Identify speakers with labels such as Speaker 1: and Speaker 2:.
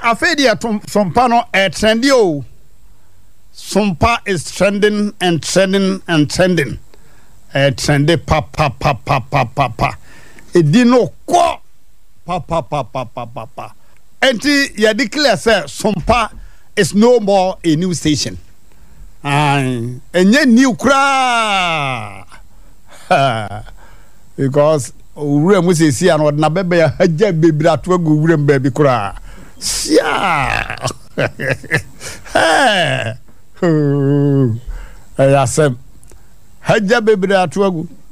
Speaker 1: afedi sompa no trendy o. Sompa is trending and trending and trending. Trendy pa. Edi no kwa pa. Enti ya declare say Sompa is no more a new station. Enye new kra. Because ure mu sesi an odna bebe ya haja bebira to agu ure mbabi kra. Sia. Ayasem haja bebira to agu